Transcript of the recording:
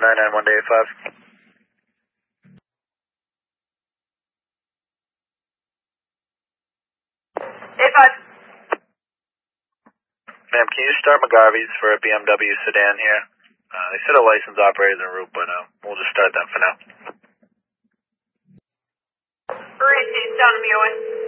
991 to 85. Ma'am, can you start McGarvey's for a BMW sedan here? They said a licensed operator's en route, but we'll just start that for now. Received, down to BOA.